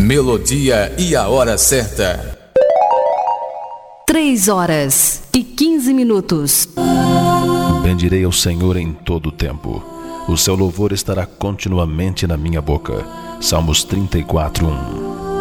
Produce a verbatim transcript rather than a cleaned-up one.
Melodia e a hora certa. Três horas e quinze minutos. Bendirei ao Senhor em todo o tempo. O seu louvor estará continuamente na minha boca. Salmos trinta e quatro, um.